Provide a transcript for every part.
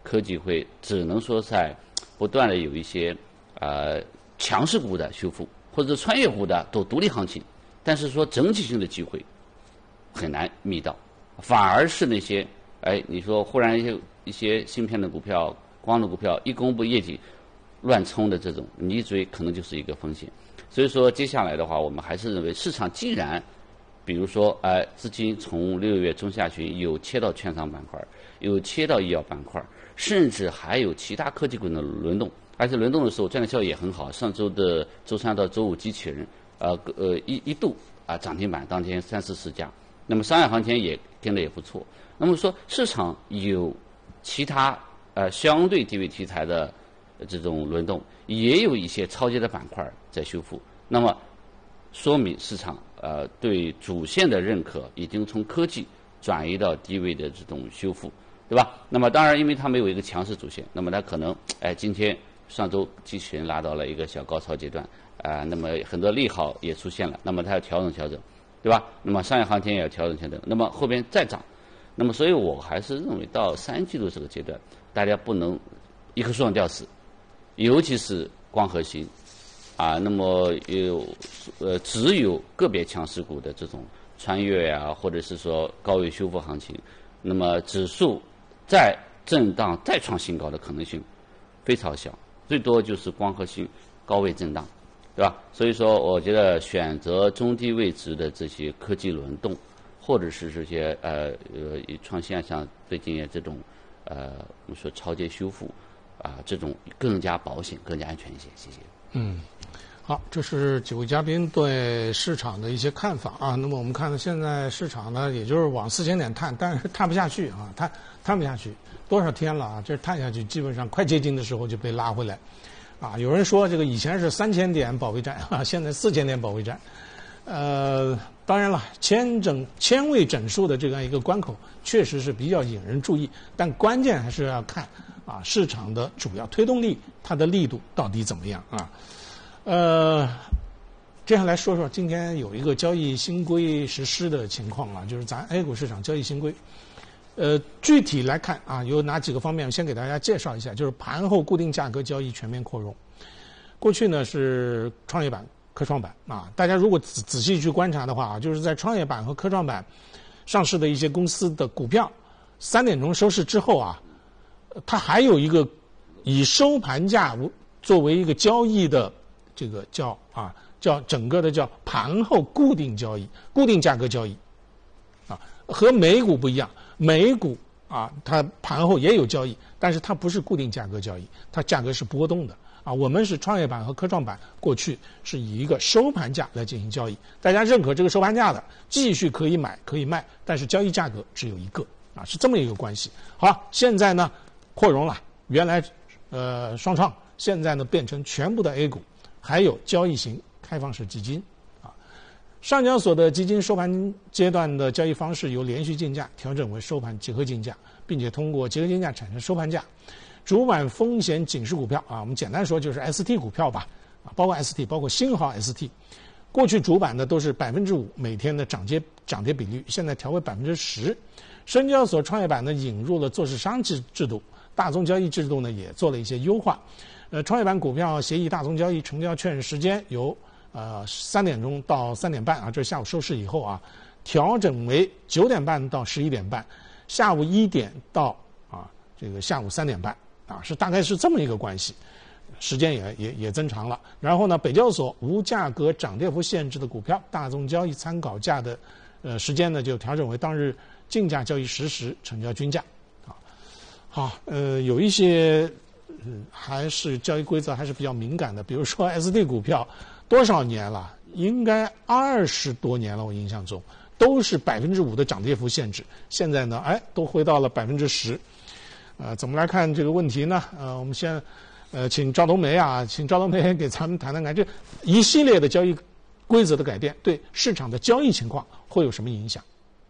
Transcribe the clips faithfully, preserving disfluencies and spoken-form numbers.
科技会只能说在不断的有一些呃强势股的修复，或者穿越股的都独立行情，但是说整体性的机会很难觅到，反而是那些哎，你说忽然一些一些芯片的股票、光的股票一公布业绩乱冲的这种，你一追可能就是一个风险。所以说接下来的话，我们还是认为市场既然比如说，呃，资金从六月中下旬有切到券商板块，有切到医药板块，甚至还有其他科技股的轮动，而且轮动的时候，战略效益也很好。上周的周三到周五机器人，呃呃一一度啊涨停板，当天三四十家。那么商业航天也跟的也不错。那么说市场有其他呃相对低位题材的这种轮动，也有一些超跌的板块在修复。那么说明市场呃对主线的认可已经从科技转移到低位的这种修复，对吧？那么当然，因为它没有一个强势主线，那么它可能哎今天上周机器人拉到了一个小高潮阶段啊、呃，那么很多利好也出现了，那么它要调整调整，对吧？那么商业航天也要调整调整，那么后边再涨，那么所以我还是认为到三季度这个阶段，大家不能一棵树上吊死，尤其是光合芯。啊，那么有呃，只有个别强势股的这种穿越啊，或者是说高位修复行情，那么指数再震荡再创新高的可能性非常小，最多就是光合芯高位震荡，对吧？所以说，我觉得选择中低位值的这些科技轮动，或者是这些呃呃创新啊，像最近的这种呃我们说超跌修复啊，这种更加保险、更加安全一些。谢谢。 嗯。好，这是几位嘉宾对市场的一些看法啊。那么我们看到现在市场呢，也就是往四千点探，但是探不下去啊，探探不下去，多少天了啊？这探下去，基本上快接近的时候就被拉回来，啊，有人说这个以前是三千点保卫战啊，现在四千点保卫战。呃，当然了，千整千位整数的这样一个关口，确实是比较引人注意，但关键还是要看啊市场的主要推动力，它的力度到底怎么样啊？呃，接下来说说今天有一个交易新规实施的情况啊，就是咱 A 股市场交易新规。呃，具体来看啊，有哪几个方面？先给大家介绍一下，就是盘后固定价格交易全面扩容。过去呢是创业板、科创板啊，大家如果仔仔细去观察的话啊，就是在创业板和科创板上市的一些公司的股票，三点钟收市之后啊，它还有一个以收盘价作为一个交易的。这个叫啊，叫整个的叫盘后固定交易、固定价格交易，啊，和美股不一样。美股啊，它盘后也有交易，但是它不是固定价格交易，它价格是波动的啊。我们是创业板和科创板，过去是以一个收盘价来进行交易，大家认可这个收盘价的，继续可以买可以卖，但是交易价格只有一个啊，是这么一个关系。好，现在呢扩容了，原来呃双创，现在呢变成全部的 A 股。还有交易型开放式基金，啊，上交所的基金收盘阶段的交易方式由连续竞价调整为收盘结合竞价，并且通过结合竞价产生收盘价。主板风险警示股票啊，我们简单说就是 S T 股票吧，啊，包括 S T， 包括新豪 S T。过去主板呢都是百分之五每天的涨跌涨跌比率，现在调为百分之十。深交所创业板呢引入了做市商制制度，大宗交易制度呢也做了一些优化。呃，创业板股票协议大宗交易成交确认时间由呃三点钟到三点半啊，这是下午收市以后啊，调整为九点半到十一点半，下午一点到啊这个下午三点半啊，是大概是这么一个关系，时间也也也增长了。然后呢，北交所无价格涨跌幅限制的股票大宗交易参考价的呃时间呢就调整为当日竞价交易实时成交均价啊。好，呃，有一些。嗯，还是交易规则还是比较敏感的，比如说 S T 股票多少年了？应该二十多年了，我印象中都是百分之五的涨跌幅限制，现在呢，哎，都回到了百分之十。呃，怎么来看这个问题呢？呃，我们先呃，请赵冬梅啊，请赵冬梅给咱们谈谈看，这一系列的交易规则的改变对市场的交易情况会有什么影响？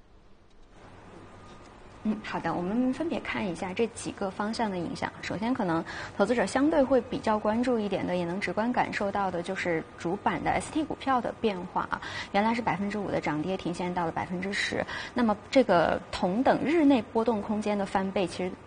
嗯，好的，我们分别看一下这几个方向的影响。首先，可能投资者相对会比较关注一点的，也能直观感受到的，就是主板的 S T 股票的变化啊。原来是百分之五的涨跌停，现在到了百分之十。那么，这个同等日内波动空间的翻倍，其实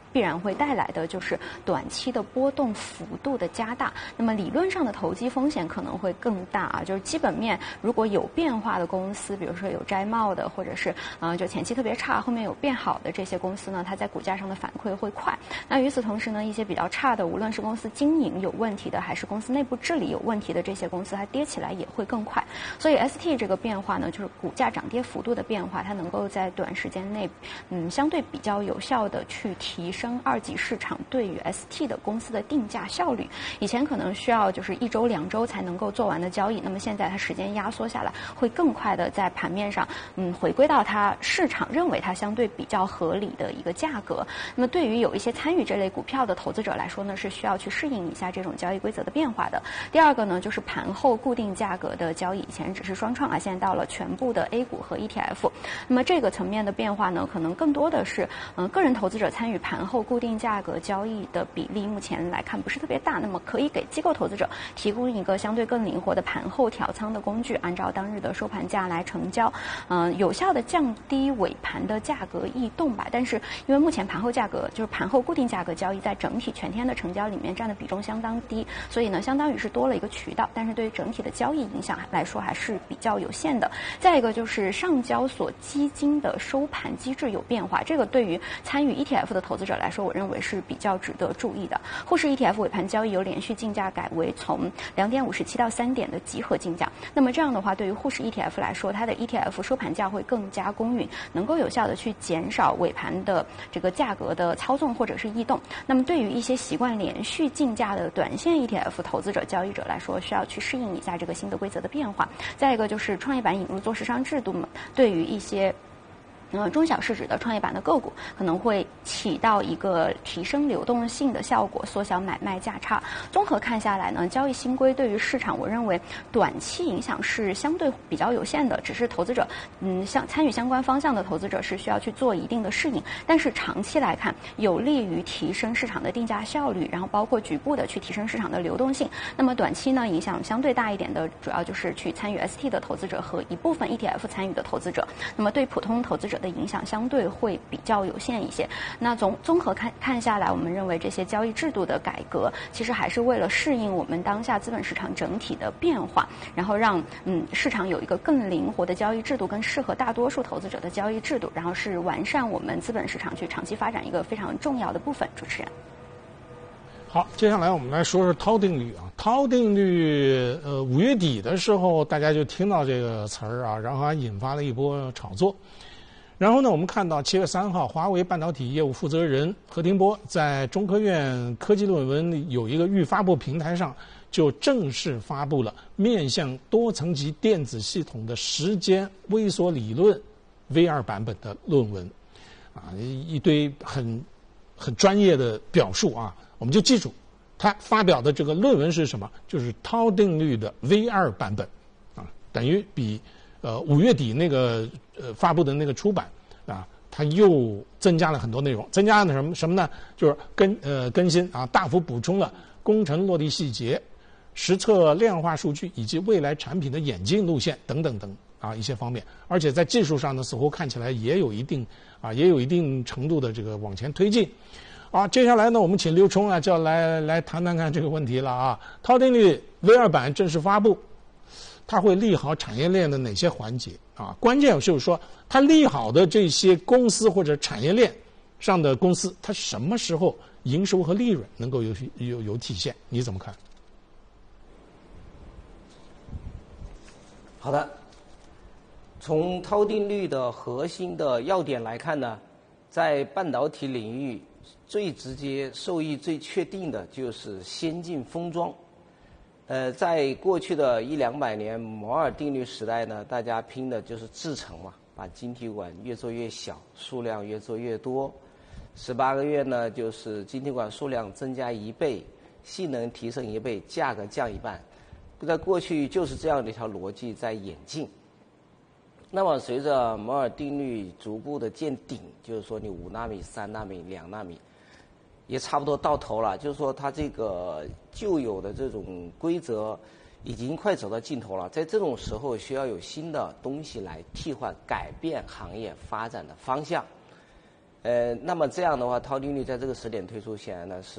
必然会带来的就是短期的波动幅度的加大。那么理论上的投机风险可能会更大啊，就是基本面如果有变化的公司，比如说有摘帽的，或者是呃就前期特别差，后面有变好的这些公司呢，它在股价上的反馈会快。那与此同时呢，一些比较差的，无论是公司经营有问题的，还是公司内部治理有问题的这些公司，它跌起来也会更快。所以 S T 这个变化呢，就是股价涨跌幅度的变化，它能够在短时间内，嗯，相对比较有效的去提升二级市场对于 S T 的公司的定价效率。以前可能需要就是一周两周才能够做完的交易，那么现在它时间压缩下来，会更快的在盘面上，嗯，回归到它市场认为它相对比较合理的一个价格。那么对于有一些参与这类股票的投资者来说呢，是需要去适应一下这种交易规则的变化的。第二个呢，就是盘后固定价格的交易，以前只是双创啊，现在到了全部的 A 股和 E T F。那么这个层面的变化呢，可能更多的是，嗯、呃，个人投资者参与盘后固定价格交易的比例，目前来看不是特别大。那么可以给机构投资者提供一个相对更灵活的盘后调仓的工具，按照当日的收盘价来成交，嗯、呃，有效的降低尾盘的价格异动吧。但是因为目前盘后价格就是盘后固定价格交易在整体全天的成交里面占的比重相当低，所以呢，相当于是多了一个渠道，但是对于整体的交易影响来说还是比较有限的。再一个就是上交所基金的收盘机制有变化，这个对于参与 E T F 的投资者来说，我认为是比较值得注意的。沪市 E T F 尾盘交易由连续竞价改为从两点五十七到三点的集合竞价，那么这样的话，对于沪市 E T F 来说，它的 E T F 收盘价会更加公允，能够有效的去减少尾盘的这个价格的操纵或者是异动。那么对于一些习惯连续竞价的短线 E T F 投资者交易者来说，需要去适应一下这个新的规则的变化。再一个就是创业板引入做市商制度嘛，对于一些呃，中小市值的创业板的个股可能会起到一个提升流动性的效果，缩小买卖价差。综合看下来呢，交易新规对于市场，我认为短期影响是相对比较有限的，只是投资者，嗯，像参与相关方向的投资者是需要去做一定的适应。但是长期来看，有利于提升市场的定价效率，然后包括局部的去提升市场的流动性。那么短期呢，影响相对大一点的，主要就是去参与 S T 的投资者和一部分 E T F 参与的投资者。那么对普通投资者的影响相对会比较有限一些。那综综合看看下来，我们认为这些交易制度的改革，其实还是为了适应我们当下资本市场整体的变化，然后让嗯市场有一个更灵活的交易制度，更适合大多数投资者的交易制度，然后是完善我们资本市场去长期发展一个非常重要的部分。主持人。 好，接下来我们来说说涛定律啊。涛定律，呃，五月底的时候大家就听到这个词儿啊，然后还引发了一波炒作。然后呢，我们看到七月三号，华为半导体业务负责人何庭波在中科院科技论文有一个预发布平台上，就正式发布了面向多层级电子系统的时间微缩理论 V 二 版本的论文，啊，一堆很很专业的表述啊，我们就记住，他发表的这个论文是什么？就是涛定律的 V 二 版本，啊，等于比呃五月底那个呃发布的那个出版啊，它又增加了很多内容，增加了什么什么呢？就是更呃更新啊，大幅补充了工程落地细节、实测量化数据以及未来产品的演进路线等等等啊一些方面，而且在技术上呢，似乎看起来也有一定啊也有一定程度的这个往前推进。啊，接下来呢，我们请刘冲啊，就要来来谈谈看这个问题了啊。涛定律 V 二 版正式发布，它会利好产业链的哪些环节啊？关键就是说，它利好的这些公司或者产业链上的公司，它什么时候营收和利润能够有有有体现？你怎么看？ 好的，从涛定律的核心的要点来看呢，在半导体领域，最直接受益最确定的就是先进封装。呃，在过去的一两百年摩尔定律时代呢，大家拼的就是制程嘛，把晶体管越做越小，数量越做越多。十八个月呢，就是晶体管数量增加一倍，性能提升一倍，价格降一半。在过去就是这样的一条逻辑在演进。那么随着摩尔定律逐步的见顶，就是说你五纳米、三纳米、两纳米，也差不多到头了。就是说它这个旧有的这种规则已经快走到尽头了。在这种时候，需要有新的东西来替换、改变行业发展的方向。 呃，那么这样的话，套定律在这个时点推出，显然呢是。